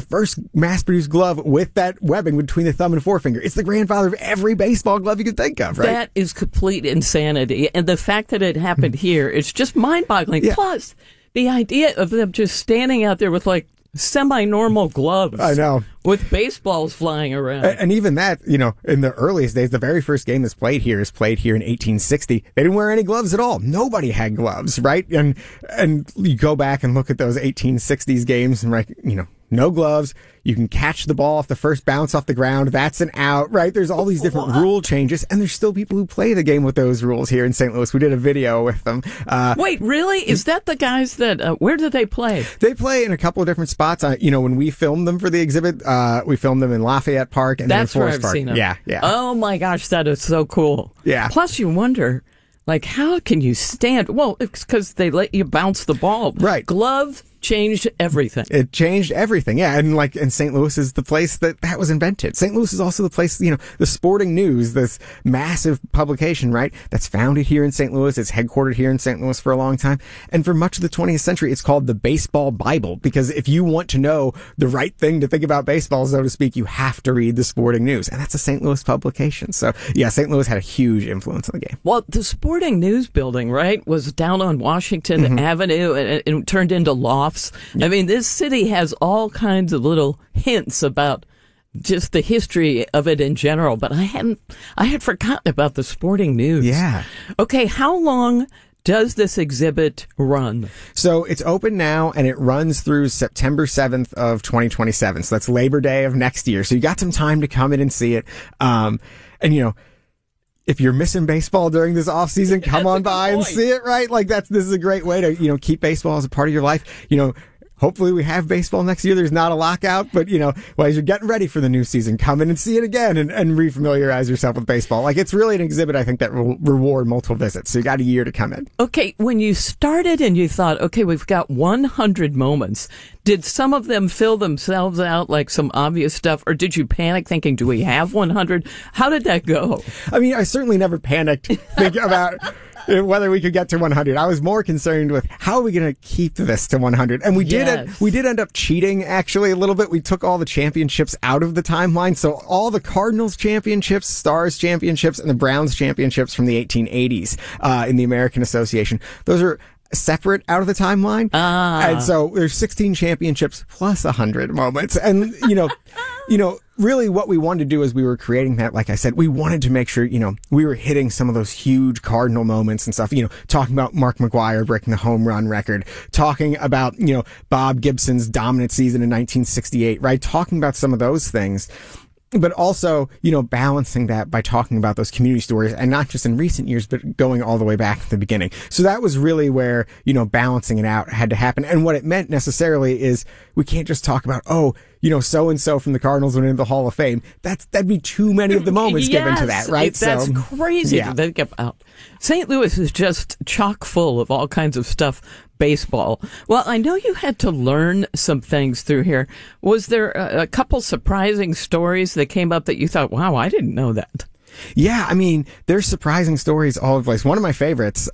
first mass-produced glove with that webbing between the thumb and forefinger. It's the grandfather of every baseball glove you could think of, right? That is complete insanity. And the fact that it happened here, it's just mind-boggling. Yeah. Plus, the idea of them just standing out there with like semi-normal gloves. I know. With baseballs flying around. And even that, you know, in the earliest days, the very first game that's played here is played here in 1860. They didn't wear any gloves at all. Nobody had gloves, right? And you go back and look at those 1860s games and, like, you know, no gloves. You can catch the ball off the first bounce off the ground. That's an out, right? There's all these different rule changes, and there's still people who play the game with those rules here in St. Louis. We did a video with them. Wait, really? Is that the guys that, where do they play? They play in a couple of different spots. You know, when we filmed them for the exhibit, we filmed them in Lafayette Park and That's then in where Forest I've Park. seen them. Yeah. Oh my gosh, that is so cool. Yeah. Plus, you wonder, like, how can you stand? Well, it's because they let you bounce the ball. Right. Glove changed everything. It changed everything. Yeah. And St. Louis is the place that was invented. St. Louis is also the place, you know, the Sporting News, this massive publication, right? That's founded here in St. Louis. It's headquartered here in St. Louis for a long time. And for much of the 20th century, it's called the Baseball Bible, because if you want to know the right thing to think about baseball, so to speak, you have to read the Sporting News. And that's a St. Louis publication. So yeah, St. Louis had a huge influence on the game. Well, the Sporting News building, right, was down on Washington Avenue, and it turned into lofts. Yeah. I mean, this city has all kinds of little hints about just the history of it in general, but I had forgotten about the Sporting News. Yeah. Okay, how long does this exhibit run? So it's open now, and it runs through September 7th of 2027. So that's Labor Day of next year. So you got some time to come in and see it. And, you know, if you're missing baseball during this off season, come on by and see it, right? Like this is a great way to, you know, keep baseball as a part of your life. You know, hopefully we have baseball next year. There's not a lockout, but, you know, as you're getting ready for the new season, come in and see it again and refamiliarize yourself with baseball. Like, it's really an exhibit, I think, that will reward multiple visits. So you got a year to come in. Okay, when you started and you thought, okay, we've got 100 moments, did some of them fill themselves out like some obvious stuff, or did you panic thinking, do we have 100? How did that go? I mean, I certainly never panicked thinking about whether we could get to 100. I was more concerned with how are we going to keep this to 100? And we did end up cheating, actually, a little bit. We took all the championships out of the timeline. So all the Cardinals championships, Stars championships, and the Browns championships from the 1880s in the American Association, those are separate out of the timeline. And so there's 16 championships plus 100 moments. And, you know, really what we wanted to do as we were creating that, like I said, we wanted to make sure, you know, we were hitting some of those huge Cardinal moments and stuff, you know, talking about Mark McGwire breaking the home run record, talking about, you know, Bob Gibson's dominant season in 1968, right? Talking about some of those things. But also, you know, balancing that by talking about those community stories, and not just in recent years, but going all the way back to the beginning. So that was really where, you know, balancing it out had to happen. And what it meant necessarily is we can't just talk about, oh, you know, so-and-so from the Cardinals went into the Hall of Fame. That'd be too many of the moments given to that, right? That's crazy to think about. St. Louis is just chock full of all kinds of stuff. Baseball. Well, I know you had to learn some things through here. Was there a couple surprising stories that came up that you thought, wow, I didn't know that? Yeah, I mean, there's surprising stories all over the place. One of my favorites,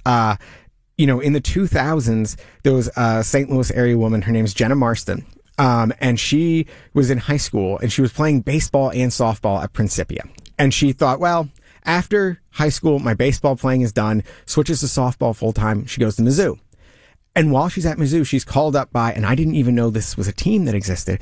you know, in the 2000s, there was a St. Louis area woman. Her name's Jenna Marston. And she was in high school, and she was playing baseball and softball at Principia. And she thought, well, after high school, my baseball playing is done, switches to softball full time. She goes to Mizzou. And while she's at Mizzou, she's called up by, and I didn't even know this was a team that existed,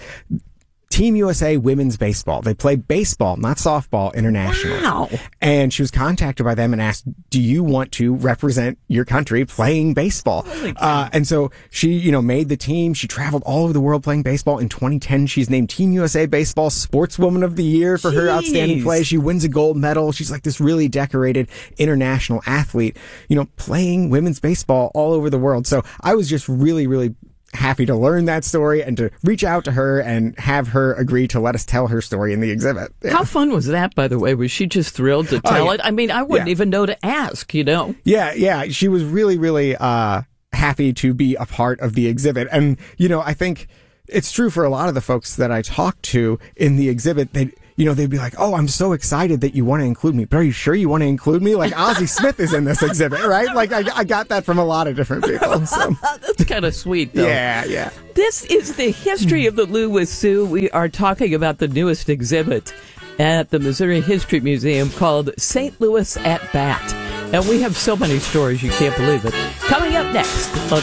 Team USA Women's Baseball. They play baseball, not softball, internationally. Wow. And she was contacted by them and asked, do you want to represent your country playing baseball? And so she, you know, made the team. She traveled all over the world playing baseball. In 2010, she's named Team USA Baseball Sportswoman of the Year for her outstanding play. She wins a gold medal. She's like this really decorated international athlete, you know, playing women's baseball all over the world. So I was just really, really happy to learn that story and to reach out to her and have her agree to let us tell her story in the exhibit. Yeah. How fun was that, by the way? Was she just thrilled to tell it? I mean, I wouldn't even know to ask, you know? Yeah. She was really, really happy to be a part of the exhibit. And, you know, I think it's true for a lot of the folks that I talked to in the exhibit that they'd be like, "Oh, I'm so excited that you want to include me, but are you sure you want to include me? Like, Ozzie Smith is in this exhibit, right?" Like, I got that from a lot of different people. So. That's kind of sweet, though. Yeah. This is the history of the Lou with Sue. We are talking about the newest exhibit at the Missouri History Museum called St. Louis at Bat. And we have so many stories, you can't believe it. Coming up next on